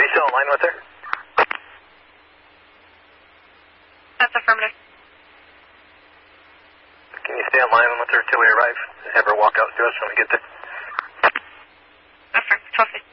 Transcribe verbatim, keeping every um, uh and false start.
Are you still in line with her? That's affirmative. Can you stay on line with her till we arrive? Have her walk out to us when we get there? Affirmative. twelve fifty.